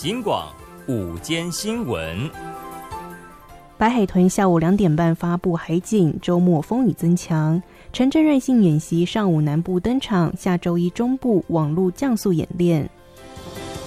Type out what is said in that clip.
警广午间新闻。 白海豚下午2点半发布海警，周末风雨增强。城镇韧性演习上午南部登场，下周一中部网络降速演练。